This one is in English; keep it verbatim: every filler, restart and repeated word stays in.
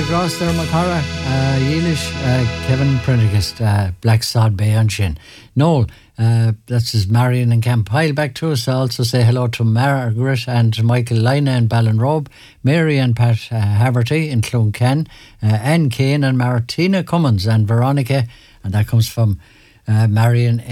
Ross there, Macara, uh, Yeelish, uh, Kevin Prendergast, uh, Black Sod Bay and Shin. Noel, uh, that's his Marion and Camp. Pile back to us. I also say hello to Margaret and Michael Lina in Ballinrobe, Mary and Pat uh, Haverty in Cloncan, uh, Anne Kane and Martina Cummins and Veronica, and that comes from uh, Marion